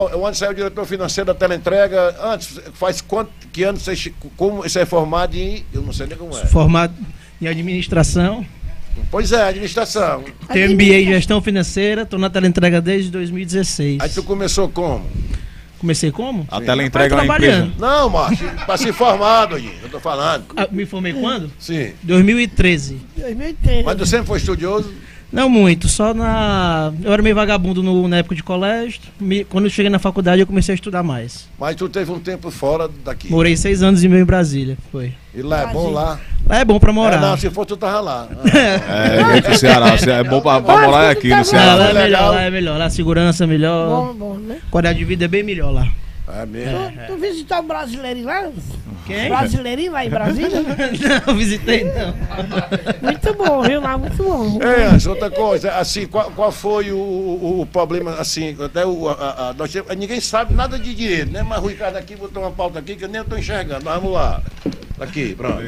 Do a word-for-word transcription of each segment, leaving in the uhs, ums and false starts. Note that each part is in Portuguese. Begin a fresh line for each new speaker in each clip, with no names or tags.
Onde saiu o diretor financeiro da Teleentrega? Antes, faz quanto que anos você, como você é formado em... Eu não sei nem como é.
Formado em administração.
Pois é, administração.
Tenho M B A em gestão financeira, estou na Teleentrega desde dois mil e dezesseis.
Aí tu começou como?
Comecei como?
A Teleentrega é uma
trabalhando.
empresa.
Não, Márcio, para ser formado aí, eu tô falando.
Ah, me formei quando?
Sim.
dois mil e treze.
dois mil e treze.
Mas tu sempre foi estudioso?
Não muito, só na... Eu era meio vagabundo no, na época de colégio. Me... Quando eu cheguei na faculdade eu comecei a estudar mais.
Mas tu teve um tempo fora daqui.
Morei seis anos e meio em Brasília, foi.
E lá é bom lá?
Lá é bom pra morar.
É, não, se for tu tava lá.
É, vem pro Ceará. É bom pra, pra morar aqui no
Não,
Ceará.
lá é melhor,
legal.
lá é melhor. Lá a segurança é melhor.
Bom, bom, né?
Qualidade de vida é bem melhor lá.
É mesmo?
Tu, tu visitou o brasileirinho lá?
Quem?
Brasileirinho lá em Brasília?
Não, visitei não.
Muito bom, viu lá? Muito bom.
É, Anjo, outra coisa, assim, qual, qual foi o, o, o problema, assim, até o, a, a, nós temos- ninguém sabe nada de dinheiro, né? Mas o Ricardo aqui botou uma pauta aqui que eu nem estou enxergando. Mas vamos lá. Aqui, pronto.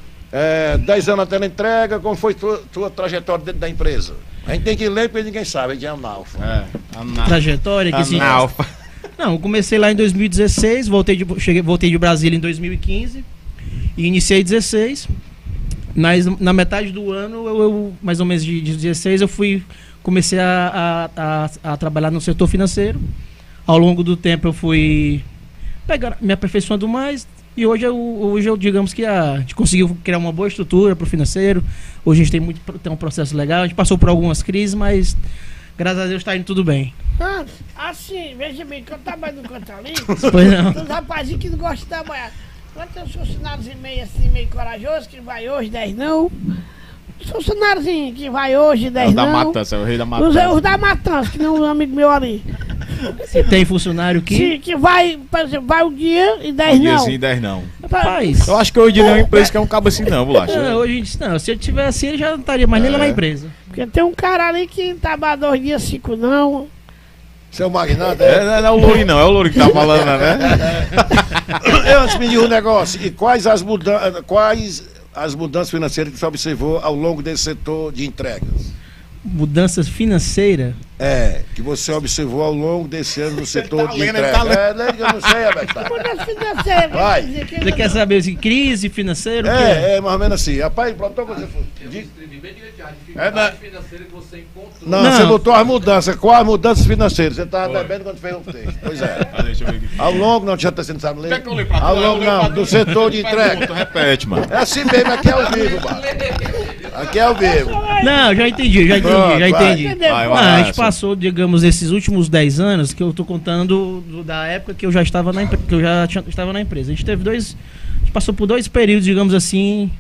É, dez anos na Teleentrega, como foi tua, tua trajetória dentro da empresa? A gente tem que ler porque ninguém sabe, a gente é analfa.
É, ana-
Trajetória que se...
analfa.
Não, eu comecei lá em dois mil e dezesseis, voltei de, cheguei, voltei de Brasília em dois mil e quinze e iniciei em dezesseis. Mas na metade do ano, eu, eu, mais ou menos de, de dezesseis, eu fui, comecei a, a, a, a trabalhar no setor financeiro. Ao longo do tempo eu fui pegar, me aperfeiçoando mais e hoje eu, hoje eu digamos que a, a gente conseguiu criar uma boa estrutura para o financeiro. Hoje a gente tem, muito, tem um processo legal, a gente passou por algumas crises, mas graças a Deus está indo tudo bem.
Ah, assim, veja bem, que eu trabalho no canto ali,
Pois não.
tem uns rapazinhos que não gostam de trabalhar. Mas tem uns funcionários meio assim, meio corajosos, que vai hoje, dez não. Os funcionários que vai hoje,
É
dez
o da
não.
matança, é o rei da
Os,
matança.
os da matança, que não é um amigo meu ali.
Se tem funcionário que...
Que, que vai, por exemplo, vai o dia e dez
Um
não.
diazinho e dez não.
Rapaz,
Eu acho que hoje não é uma empresa que é um cabo assim não, bolacha.
não, hoje, não, se eu tivesse assim, ele já não estaria mais nem lá na empresa.
Porque tem um cara ali que trabalha dois dias, cinco não.
Seu magnata,
É,
é?
não é o Louri não, é o Louri que tá falando, né?
Eu antes me diga um negócio, e quais as, mudan quais as mudanças financeiras que você observou ao longo desse setor de entregas?
Mudanças financeiras.
É, que você observou ao longo desse ano no setor
tá
de
lendo, ele
entregas.
tá lendo.
É, lembra que eu não sei, Abel.
Mudança financeira.
Vai.
quer dizer que
Você quer saber assim, crise financeira? o que
É, é mais ou menos assim. Rapaz, pronto, você foi. Di-
É, né?
Não,
Não.
você botou as mudanças. Quais as mudanças financeiras? Você estava bebendo quando fez o texto. Pois é.
Ah, deixa eu ver aqui.
Ao longo, não tinha você não sabe ler?
Quer que eu leia pra tu?
Ao
Eu
longo,
leio pra
não,
tu.
do setor de
Pergunta,
entrega.
repete, mano.
É assim mesmo, aqui é ao vivo, mano. Aqui é ao vivo.
Não, já entendi, já entendi,
Pronto,
já
vai.
entendi.
Entendeu?
Vai,
Não,
vai,
a gente
Márcio.
passou, digamos, esses últimos dez anos que eu tô contando do- da época que eu já estava na empresa, que eu já tinha- estava na empresa. A gente teve dois, a gente passou por dois períodos, digamos assim,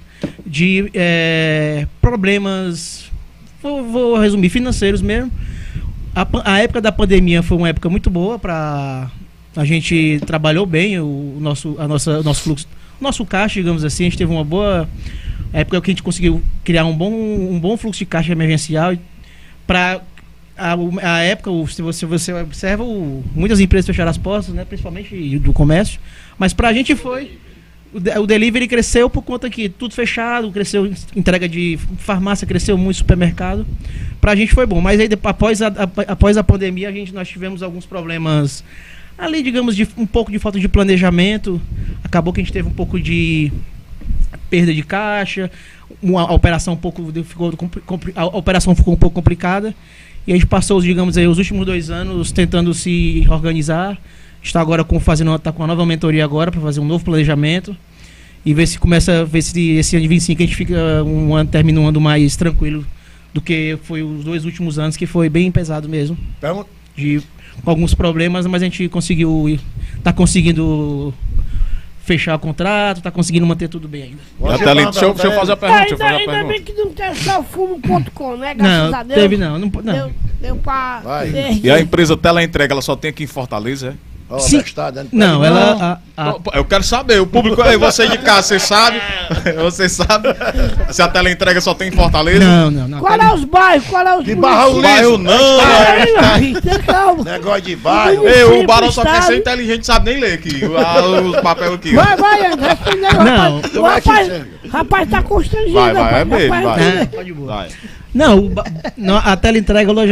de é, problemas, vou, vou resumir, financeiros mesmo. A, pan- a época da pandemia foi uma época muito boa para a gente trabalhou bem o, o nosso, a nossa, o nosso fluxo, nosso caixa, digamos assim. A gente teve uma boa época que a gente conseguiu criar um bom, um bom fluxo de caixa emergencial para a, a época, o- se você, você observa, o, muitas empresas fecharam as portas, né, principalmente do comércio, mas para a gente foi o, de- o delivery cresceu por conta que tudo fechado, cresceu entrega de farmácia, cresceu muito supermercado. Pra gente foi bom, mas aí depois, após a, a- após a pandemia, a gente, nós tivemos alguns problemas ali, digamos, de um pouco de falta de planejamento. Acabou que a gente teve um pouco de perda de caixa, uma, a operação um pouco ficou compli- compli- a operação ficou um pouco complicada e a gente passou, digamos aí, os últimos dois anos tentando se organizar. Está agora com fazendo tá com uma nova mentoria agora para fazer um novo planejamento e ver se começa ver se esse ano de vinte e cinco a gente fica um ano termina um ano mais tranquilo do que foi os dois últimos anos, que foi bem pesado mesmo,
Pergunta.
de com alguns problemas, mas a gente conseguiu tá conseguindo fechar o contrato, tá conseguindo manter tudo bem ainda.
Já
Você
tá ali,
manda
deixa eu, deixa eu
pra
fazer a
ele.
pergunta, deixa eu
Ainda,
fazer a
ainda bem
pergunta.
que não tem só fumo ponto com, né? Graças a
Não,
Deus.
teve não, não, não.
Deu, deu pra.
Vai.
ter-
E a empresa Teleentrega, ela só tem aqui em Fortaleza, é?
Ó,
Sim.
abestado, né?
Não, ela a- a-
Pô, Eu quero saber, o público aí, você de casa, você sabe? Você sabe? Se a Teleentrega só tem em Fortaleza?
não, não, não.
Qual é os bairros? Qual é os
Que Barra
municípios?
Liso.
Bairro não,
Ai, meu filho, tem calma.
Negócio de bairro.
Não.
Ei, o
Sim,
Barão só quer
estado.
ser inteligente, sabe nem ler aqui. Ah, os papéis aqui.
Vai, vai, André, responde aí,
Não,
rapaz.
como
O
é que
rapaz,
chega?
rapaz tá constrangido.
Vai, vai,
rapaz,
é mesmo,
rapaz,
vai.
É, pode ir boa.
Vai.
Não, o ba- não, a tela entrega